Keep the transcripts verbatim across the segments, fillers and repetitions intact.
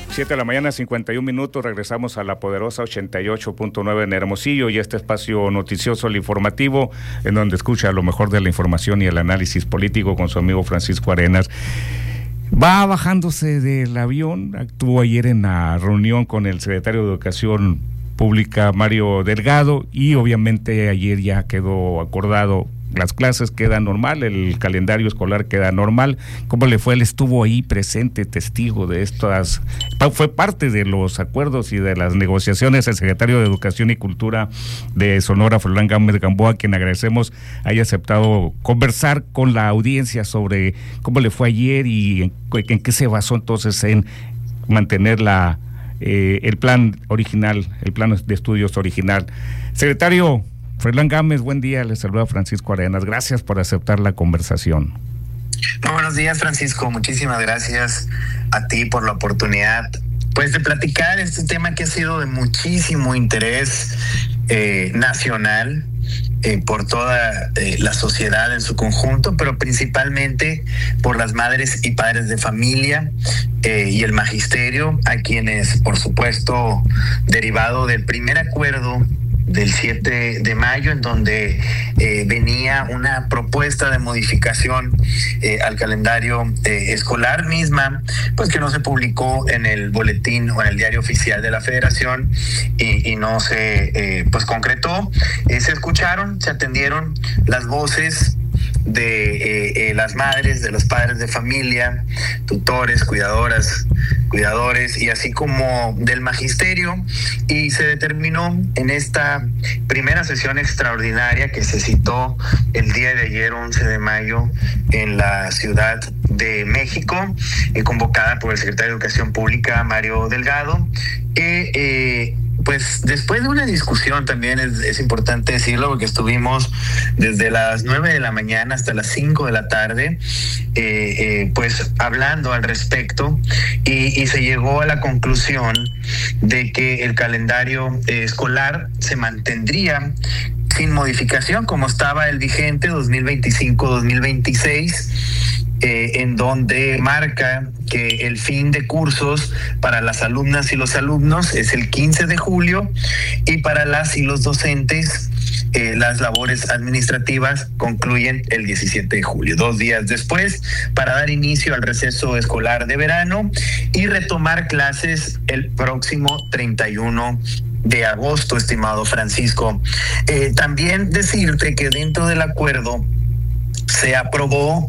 siete de la mañana, cincuenta y un minutos, regresamos a la poderosa ochenta y ocho punto nueve en Hermosillo y este espacio noticioso, el informativo, en donde escucha lo mejor de la información y el análisis político con su amigo Francisco Arenas. Va bajándose del avión, actuó ayer en la reunión con el secretario de Educación Pública, Mario Delgado, y obviamente ayer ya quedó acordado. Las clases quedan normal, el calendario escolar queda normal. ¿Cómo le fue? Él estuvo ahí presente, testigo de estas, fue parte de los acuerdos y de las negociaciones. El secretario de Educación y Cultura de Sonora, Froilán Gámez Gamboa, a quien agradecemos haya aceptado conversar con la audiencia sobre cómo le fue ayer y en, en qué se basó entonces en mantener la eh, el plan original, el plan de estudios original. Secretario Froilán Gámez, buen día, les saluda Francisco Arenas, gracias por aceptar la conversación. Muy buenos días, Francisco, muchísimas gracias a ti por la oportunidad, pues, de platicar este tema que ha sido de muchísimo interés eh, nacional, eh, por toda eh, la sociedad en su conjunto, pero principalmente por las madres y padres de familia eh, y el magisterio, a quienes, por supuesto, derivado del primer acuerdo del siete de mayo, en donde eh, venía una propuesta de modificación eh, al calendario eh, escolar misma, pues que no se publicó en el boletín o en el diario oficial de la Federación y, y no se eh, pues concretó. Eh, se escucharon, se atendieron las voces de eh, eh, las madres, de los padres de familia, tutores, cuidadoras, cuidadores, y así como del magisterio, y se determinó en esta primera sesión extraordinaria que se citó el día de ayer, once de mayo, en la Ciudad de México, eh, convocada por el secretario de Educación Pública, Mario Delgado, que eh, pues después de una discusión, también es, es importante decirlo, porque estuvimos desde las nueve de la mañana hasta las cinco de la tarde, eh, eh, pues hablando al respecto, y, y se llegó a la conclusión de que el calendario eh, escolar se mantendría sin modificación como estaba el vigente dos mil veinticinco dos mil veintiséis, Eh, en donde marca que el fin de cursos para las alumnas y los alumnos es el quince de julio y para las y los docentes eh, las labores administrativas concluyen el diecisiete de julio, dos días después, para dar inicio al receso escolar de verano y retomar clases el próximo treinta y uno de agosto, estimado Francisco. Eh, también decirte que dentro del acuerdo se aprobó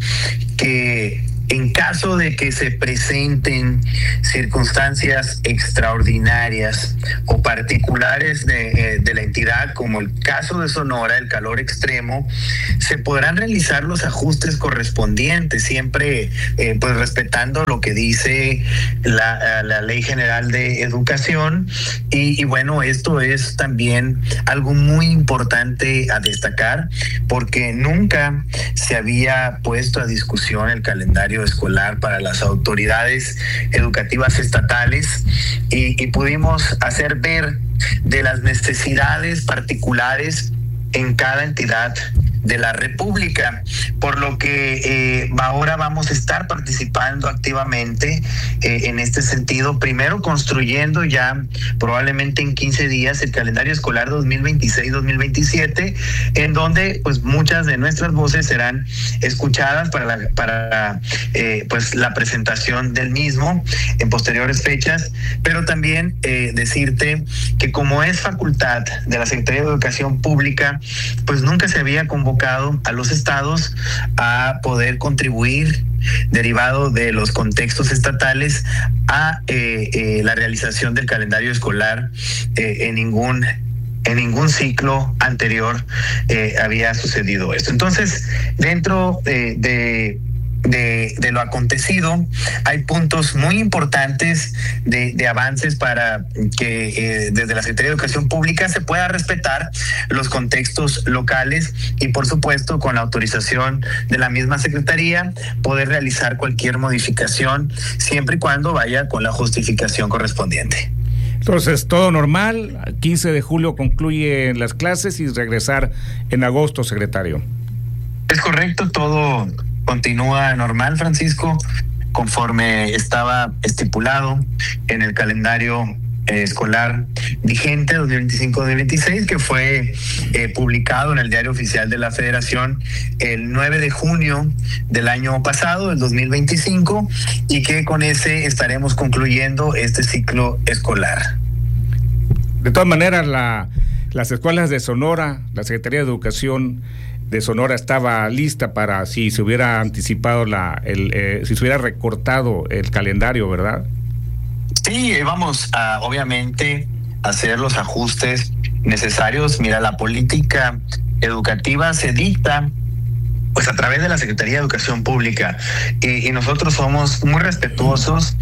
que en caso de que se presenten circunstancias extraordinarias o particulares de, de la entidad, como el caso de Sonora, el calor extremo, se podrán realizar los ajustes correspondientes, siempre eh, pues respetando lo que dice la, la Ley General de Educación. Y, y bueno, esto es también algo muy importante a destacar, porque nunca se había puesto a discusión el calendario escolar para las autoridades educativas estatales y, y pudimos hacer ver de las necesidades particulares en cada entidad de la República, por lo que eh, ahora vamos a estar participando activamente eh, en este sentido, primero construyendo ya probablemente en quince días el calendario escolar dos mil veintiséis dos mil veintisiete, en donde pues muchas de nuestras voces serán escuchadas para la, para eh, pues la presentación del mismo en posteriores fechas, pero también eh, decirte que como es facultad de la Secretaría de Educación Pública, pues nunca se había convocado a los estados a poder contribuir, derivado de los contextos estatales, a eh, eh, la realización del calendario escolar eh, en ningún en ningún ciclo anterior eh, había sucedido esto. Entonces, dentro eh, de De, de lo acontecido, hay puntos muy importantes de, de avances para que eh, desde la Secretaría de Educación Pública se pueda respetar los contextos locales y, por supuesto, con la autorización de la misma Secretaría, poder realizar cualquier modificación siempre y cuando vaya con la justificación correspondiente. Entonces, todo normal, quince de julio concluyen las clases y regresar en agosto, secretario. Es correcto, todo continúa normal, Francisco. conforme estaba estipulado en el calendario eh, escolar vigente dos mil veinticinco dos mil veintiséis, que fue eh, publicado en el Diario Oficial de la Federación el nueve de junio del año pasado, del dos mil veinticinco, y que con ese estaremos concluyendo este ciclo escolar. De todas maneras, la, las escuelas de Sonora, la Secretaría de Educación de Sonora estaba lista para si se hubiera anticipado la, el, eh, si se hubiera recortado el calendario, ¿verdad? Sí, vamos a obviamente hacer los ajustes necesarios. Mira, la política educativa se dicta pues a través de la Secretaría de Educación Pública, y, y nosotros somos muy respetuosos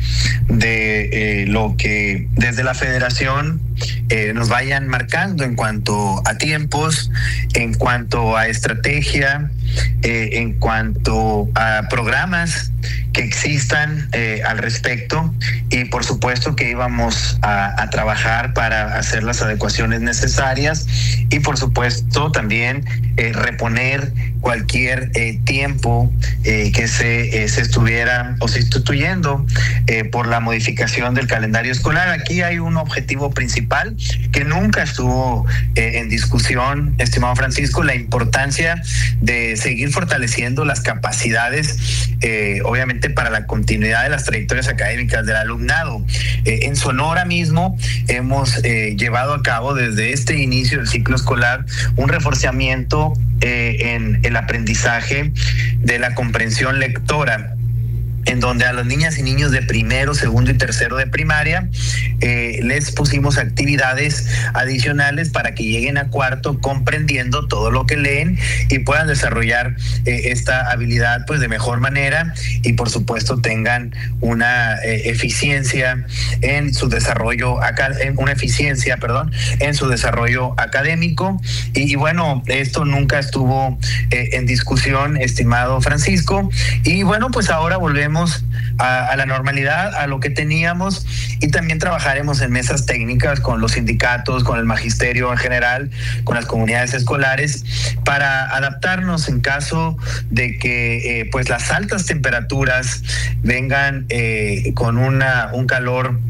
de eh, lo que desde la Federación eh, nos vayan marcando en cuanto a tiempos, en cuanto a estrategia, eh, en cuanto a programas que existan eh, al respecto, y por supuesto que íbamos a, a trabajar para hacer las adecuaciones necesarias y por supuesto también eh, reponer cualquier eh, tiempo eh, que se, eh, se estuviera o sustituyendo eh, por la modificación del calendario escolar. Aquí hay un objetivo principal que nunca estuvo eh, en discusión, estimado Francisco, la importancia de seguir fortaleciendo las capacidades, eh, obviamente para la continuidad de las trayectorias académicas del alumnado. Eh, en Sonora mismo hemos eh, llevado a cabo desde este inicio del ciclo escolar un reforzamiento eh, en el aprendizaje de la comprensión lectora, en donde a las niñas y niños de primero, segundo y tercero de primaria eh, les pusimos actividades adicionales para que lleguen a cuarto comprendiendo todo lo que leen y puedan desarrollar eh, esta habilidad pues de mejor manera, y por supuesto tengan una eh, eficiencia en su desarrollo acá, en una eficiencia, perdón, en su desarrollo académico. Y, y bueno, esto nunca estuvo eh, en discusión, estimado Francisco, y bueno, pues ahora volvemos A, a la normalidad, a lo que teníamos, y también trabajaremos en mesas técnicas con los sindicatos, con el magisterio en general, con las comunidades escolares, para adaptarnos en caso de que eh, pues las altas temperaturas vengan eh, con una un calor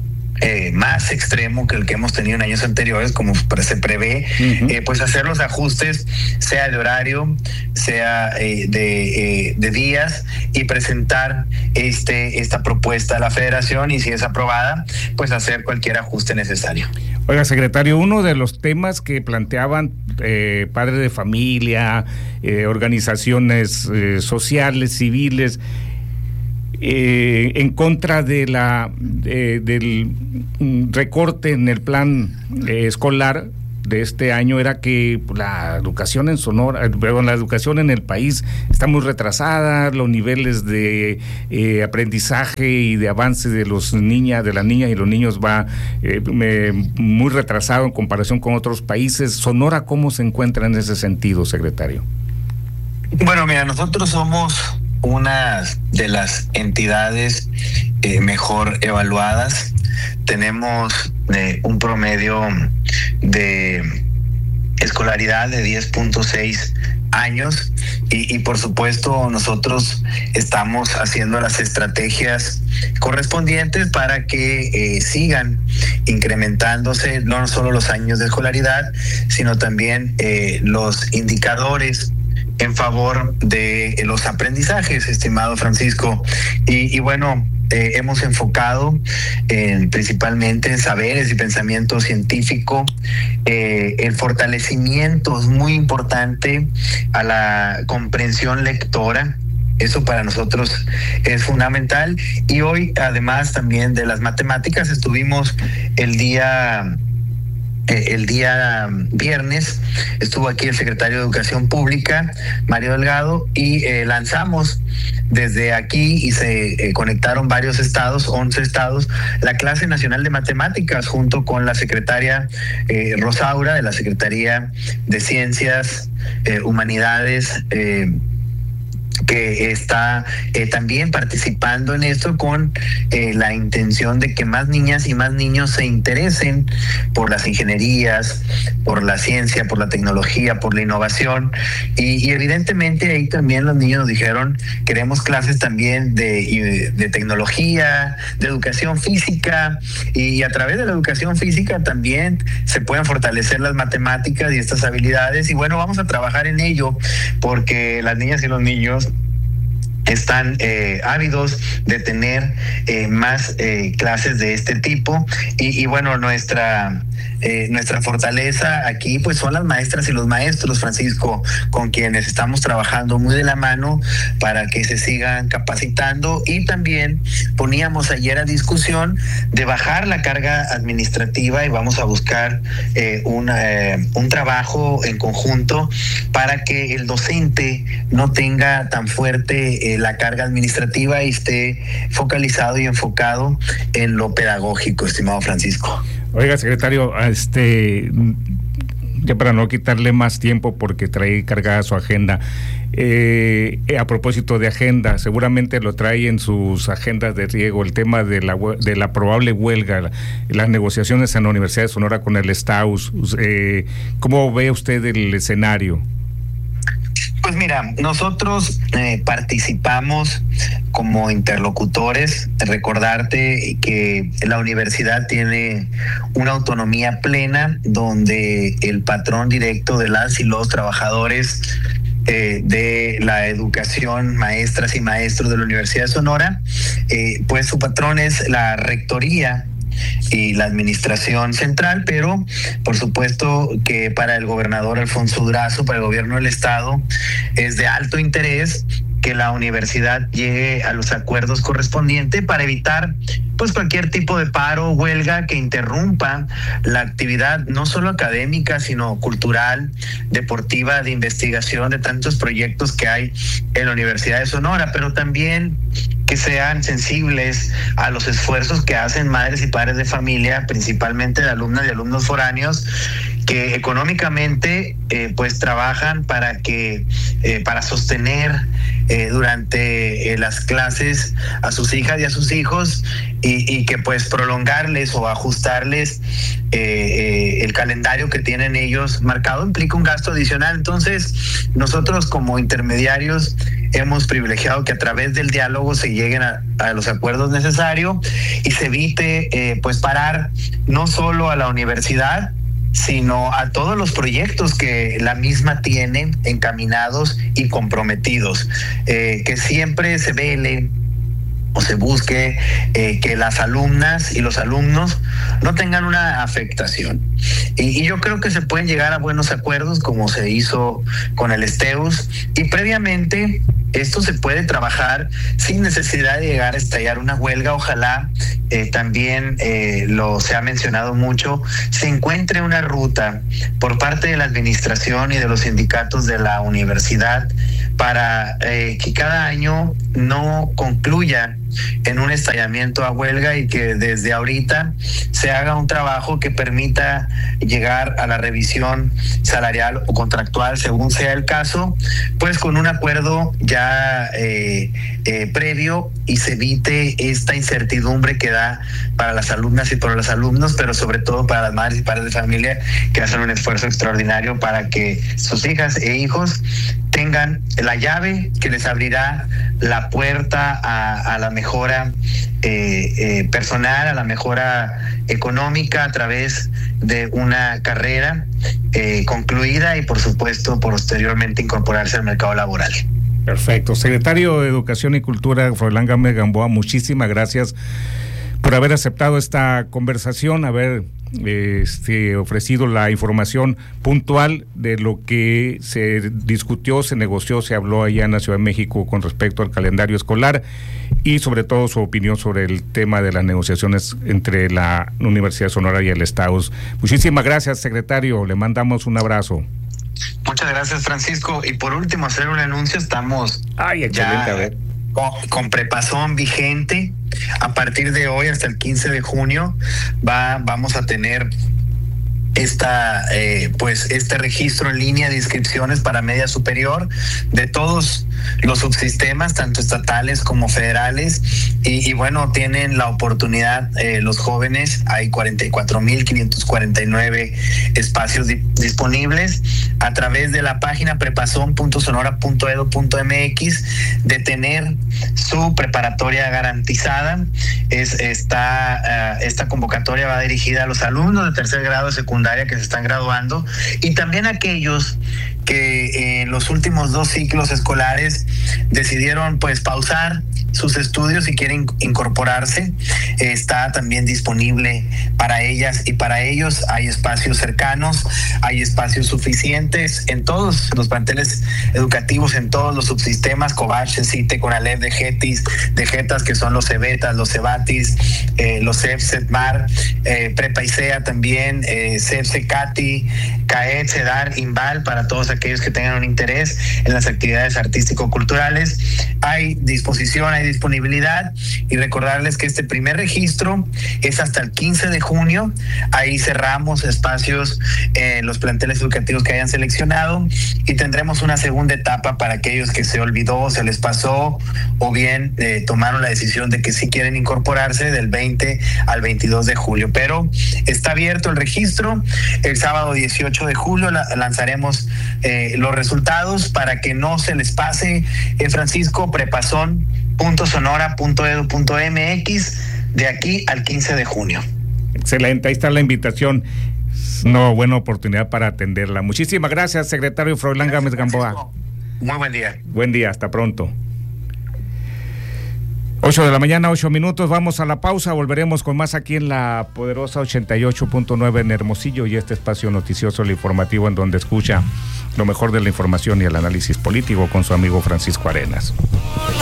Eh, más extremo que el que hemos tenido en años anteriores, como se prevé. Uh-huh. eh, pues hacer los ajustes, sea de horario, sea eh, de, eh, de días, y presentar este esta propuesta a la Federación, y si es aprobada, pues hacer cualquier ajuste necesario. Oiga, secretario, uno de los temas que planteaban eh, padres de familia, eh, organizaciones eh, sociales, civiles, Eh, en contra de la eh, del recorte en el plan eh, escolar de este año, era que la educación en Sonora, perdón, la educación en el país está muy retrasada, los niveles de eh, aprendizaje y de avance de los niñas, de las niñas y los niños va eh, me, muy retrasado en comparación con otros países. Sonora, ¿cómo se encuentra en ese sentido, secretario? Bueno, mira, nosotros somos una de las entidades eh, mejor evaluadas. Tenemos eh, un promedio de escolaridad de diez punto seis años, y, y por supuesto nosotros estamos haciendo las estrategias correspondientes para que eh, sigan incrementándose no solo los años de escolaridad, sino también eh, los indicadores en favor de los aprendizajes, estimado Francisco. Y, y bueno, eh, hemos enfocado en, principalmente en saberes y pensamiento científico. Eh, el fortalecimiento es muy importante a la comprensión lectora. Eso para nosotros es fundamental. Y hoy, además también de las matemáticas, estuvimos el día... El día viernes estuvo aquí el secretario de Educación Pública, Mario Delgado, y eh, lanzamos desde aquí, y se eh, conectaron varios estados, once estados, la clase nacional de matemáticas, junto con la secretaria eh, Rosaura de la Secretaría de Ciencias, eh, Humanidades, eh, que está eh, también participando en esto con eh, la intención de que más niñas y más niños se interesen por las ingenierías, por la ciencia, por la tecnología, por la innovación. Y, y evidentemente ahí también los niños nos dijeron, queremos clases también de, de tecnología, de educación física, y a través de la educación física también se pueden fortalecer las matemáticas y estas habilidades. Y bueno, vamos a trabajar en ello porque las niñas y los niños están eh, ávidos de tener eh, más eh, clases de este tipo y, y bueno, nuestra eh, nuestra fortaleza aquí pues son las maestras y los maestros, Francisco, con quienes estamos trabajando muy de la mano para que se sigan capacitando, y también poníamos ayer a discusión de bajar la carga administrativa y vamos a buscar eh, una, eh, un trabajo en conjunto para que el docente no tenga tan fuerte eh, la carga administrativa y esté focalizado y enfocado en lo pedagógico, estimado Francisco. Oiga, secretario, este, ya para no quitarle más tiempo porque trae cargada su agenda, eh, a propósito de agenda, seguramente lo trae en sus agendas de riego el tema de la de la probable huelga, las negociaciones en la Universidad de Sonora con el STAUS. Eh, ¿Cómo ve usted el escenario? Pues mira, nosotros eh, participamos como interlocutores. Recordarte que la universidad tiene una autonomía plena donde el patrón directo de las y los trabajadores eh, de la educación, maestras y maestros de la Universidad de Sonora, eh, pues su patrón es la rectoría y la administración central, pero por supuesto que para el gobernador Alfonso Durazo, para el gobierno del estado, es de alto interés que la universidad llegue a los acuerdos correspondientes para evitar pues cualquier tipo de paro o huelga que interrumpa la actividad no solo académica, sino cultural, deportiva, de investigación, de tantos proyectos que hay en la Universidad de Sonora, pero también que sean sensibles a los esfuerzos que hacen madres y padres de familia, principalmente de alumnas y alumnos foráneos, que económicamente eh, pues trabajan para que eh, para sostener eh, durante eh, las clases a sus hijas y a sus hijos, y, y que pues prolongarles o ajustarles eh, eh, el calendario que tienen ellos marcado implica un gasto adicional. Entonces nosotros como intermediarios hemos privilegiado que a través del diálogo se lleguen a, a los acuerdos necesarios y se evite eh, pues parar no solo a la universidad, sino a todos los proyectos que la misma tiene encaminados y comprometidos, eh, que siempre se vele o se busque eh, que las alumnas y los alumnos no tengan una afectación. Y, y yo creo que se pueden llegar a buenos acuerdos como se hizo con el STEUS, y previamente esto se puede trabajar sin necesidad de llegar a estallar una huelga. Ojalá eh, también eh, lo se ha mencionado mucho, se encuentre una ruta por parte de la administración y de los sindicatos de la universidad para eh, que cada año no concluya en un estallamiento a huelga, y que desde ahorita se haga un trabajo que permita llegar a la revisión salarial o contractual, según sea el caso, pues con un acuerdo ya eh, eh, previo, y se evite esta incertidumbre que da para las alumnas y para los alumnos, pero sobre todo para las madres y padres de familia que hacen un esfuerzo extraordinario para que sus hijas e hijos tengan la llave que les abrirá la puerta a, a la mejora eh, eh, personal, a la mejora económica a través de una carrera eh, concluida, y por supuesto posteriormente incorporarse al mercado laboral. Perfecto. Secretario de Educación y Cultura, Froilán Gámez Gamboa, muchísimas gracias por haber aceptado esta conversación, haber este, ofrecido la información puntual de lo que se discutió, se negoció, se habló allá en la Ciudad de México con respecto al calendario escolar, y sobre todo su opinión sobre el tema de las negociaciones entre la Universidad de Sonora y el STAUS. Muchísimas gracias, secretario, le mandamos un abrazo. Muchas gracias, Francisco. Y por último, hacer un anuncio, estamos Ay, excelente, ya a ver. Con, con prepasón vigente. A partir de hoy hasta el quince de junio va, vamos a tener esta eh, pues este registro en línea de inscripciones para media superior de todos los subsistemas, tanto estatales como federales, y, y bueno, tienen la oportunidad eh, los jóvenes, hay cuarenta y cuatro mil quinientos cuarenta y nueve espacios di- disponibles a través de la página prepazón punto sonora punto edu punto mx, de tener su preparatoria garantizada. Es, está, uh, esta convocatoria va dirigida a los alumnos de tercer grado de secundaria que se están graduando, y también a aquellos que en eh, los últimos dos ciclos escolares decidieron pues pausar sus estudios y quieren incorporarse. Está también disponible para ellas y para ellos. Hay espacios cercanos, hay espacios suficientes en todos los planteles educativos, en todos los subsistemas, Covach, CITE, CONALEP, de GETIS, de GETAS, que son los CEBETAS, los CEBATIS, eh, los CEP, CETMAR, eh, Prepa ICEA también, eh, CEP, CECATI, CAET, CEDAR, INVAL, para todos aquellos que tengan un interés en las actividades artístico-culturales. Hay disposición, hay disponibilidad, y recordarles que este primer registro es hasta el quince de junio. Ahí cerramos espacios en los planteles educativos que hayan seleccionado, y tendremos una segunda etapa para aquellos que se olvidó, se les pasó, o bien eh, tomaron la decisión de que sí quieren incorporarse, del veinte al veintidós de julio. Pero está abierto el registro. El sábado dieciocho de julio la, lanzaremos eh, los resultados para que no se les pase. eh, Francisco, prepazón punto sonora punto edu punto mx, de aquí al quince de junio. Excelente, ahí está la invitación. Es una buena oportunidad para atenderla. Muchísimas gracias, secretario Froilán Gámez Gamboa. Muy buen día. Buen día, hasta pronto. ocho de la mañana, ocho minutos, vamos a la pausa, volveremos con más aquí en la poderosa ochenta y ocho punto nueve en Hermosillo, y este espacio noticioso, el informativo, en donde escucha lo mejor de la información y el análisis político con su amigo Francisco Arenas.